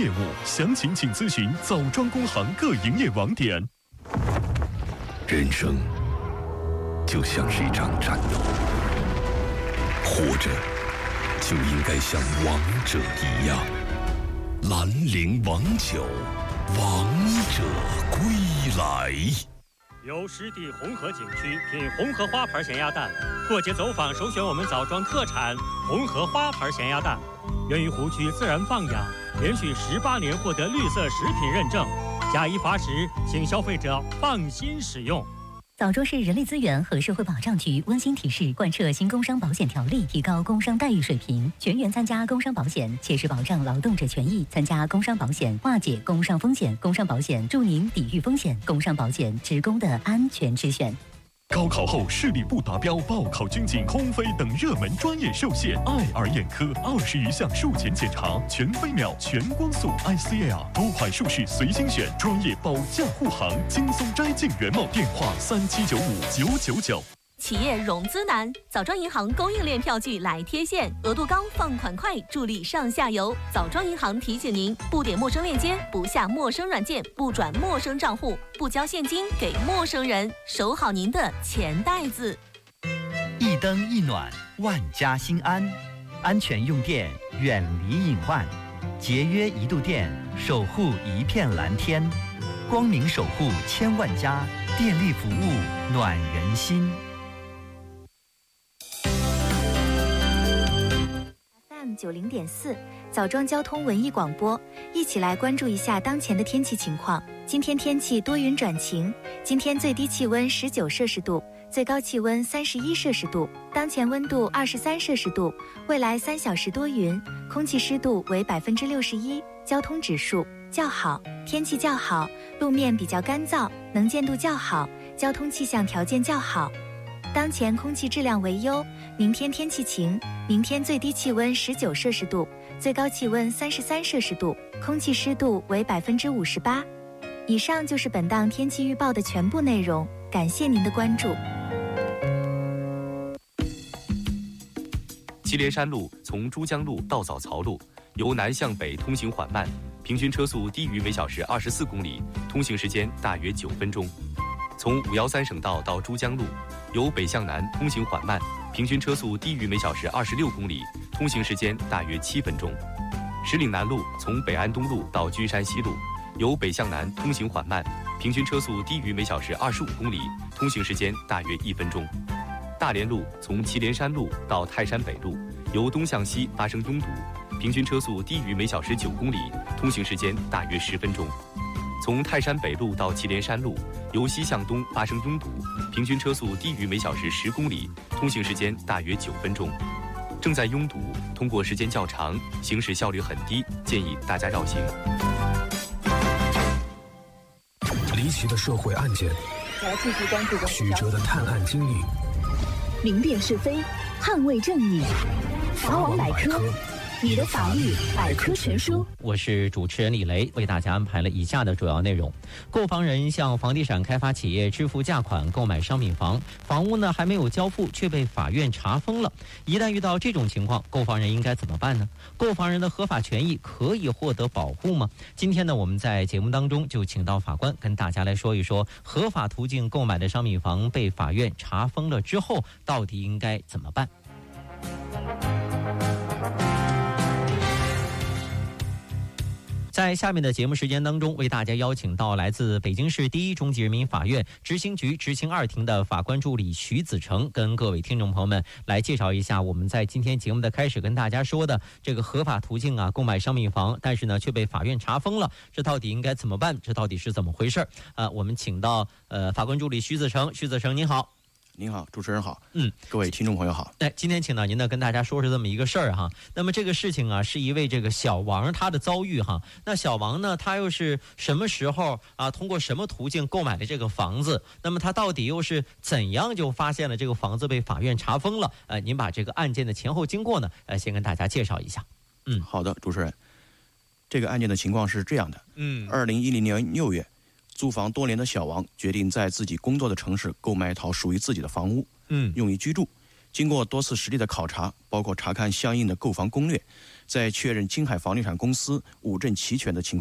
务，详情请咨询枣庄工行各营业网点。 人生就像是一场战斗，活着就应该像王者一样。兰陵王酒，王者归来。 由湿地红河景区品红河花牌咸鸭蛋，过节走访首选我们枣庄特产红河花牌咸鸭蛋，源于湖区自然放养，连续18年获得绿色食品认证，假一罚食，请消费者放心使用。 枣庄市人力资源和社会保障局温馨提示：贯彻新工伤保险条例，提高工伤待遇水平，全员参加工伤保险，切实保障劳动者权益。参加工伤保险，化解工伤风险。工伤保险助您抵御风险。工伤保险，职工的安全之选。 高考后视力不达标、报考军警、空飞等热门专业受限，爱尔眼科20余项术前检查，全飞秒、全光速 ICL， 多款术式随心选，专业保驾护航，轻松摘镜原貌。电话37959999。 企业融资难，枣庄银行供应链票据来贴现，额度高，放款快，助力上下游。枣庄银行提醒您：不点陌生链接，不下陌生软件，不转陌生账户，不交现金给陌生人，守好您的钱袋子。 一灯一暖，万家心安。安全用电，远离隐患。节约1度电，守护一片蓝天。光明守护千万家，电力服务暖人心。 90.4，枣庄交通文艺广播，一起来关注一下当前的天气情况。今天天气多云转晴，今天最低气温19摄氏度，最高气温31摄氏度，当前温度23摄氏度。未来3小时多云，空气湿度为61%，交通指数较好，天气较好，路面比较干燥，能见度较好，交通气象条件较好。当前空气质量为优，明天天气晴，明天最低气温19摄氏度，最高气温33摄氏度，空气湿度为58%。以上就是本档天气预报的全部内容，感谢您的关注。 祁连山路从珠江路到枣槽路，由南向北通行缓慢，平均车速低于每小时24公里，通行时间大约9分钟。从513省道到珠江路，由北向南通行缓慢，平均车速低于每小时26公里，通行时间大约7分钟。石岭南路从北安东路到君山西路，由北向南通行缓慢，平均车速低于每小时25公里，通行时间大约1分钟。大连路从祁连山路到泰山北路，由东向西发生拥堵，平均车速低于每小时9公里，通行时间大约10分钟。从泰山北路到祁连山路，由西向东发生拥堵，平均车速低于每小时10公里，通行时间大约9分钟。正在拥堵，通过时间较长，行驶效率很低，建议大家绕行。 离奇的社会案件， 我要继续关注曲折的探案经历， 明辨是非，捍卫正义。法网百科，你的法律百科全书。 我是主持人李雷，为大家安排了以下的主要内容：购房人向房地产开发企业支付价款购买商品房，房屋呢还没有交付却被法院查封了。一旦遇到这种情况，购房人应该怎么办呢？购房人的合法权益可以获得保护吗？今天呢，我们在节目当中就请到法官跟大家来说一说，合法途径购买的商品房被法院查封了之后，到底应该怎么办？在下面的节目时间当中，为大家邀请到来自北京市第一中级人民法院执行局执行2庭的法官助理徐子成，跟各位听众朋友们来介绍一下我们在今天节目的开始跟大家说的这个合法途径啊，购买商品房，但是呢却被法院查封了，这到底应该怎么办？这到底是怎么回事？我们请到法官助理徐子成，徐子成您好。 您好，主持人好，各位听众朋友好。 今天请到您呢，跟大家说这么一个事儿哈。那么这个事情啊，是一位这个小王他的遭遇哈。那小王呢，他又是什么时候啊，通过什么途径购买的这个房子？那么他到底又是怎样就发现了这个房子被法院查封了？您把这个案件的前后经过呢，先跟大家介绍一下。 好的，主持人，这个案件的情况是这样的。2010年6月。租房多年的小王决定在自己工作的城市购买一套属于自己的房屋，用于居住。 经过多次实地的考察，包括查看相应的购房攻略，在确认金海房地产公司物证齐全的情况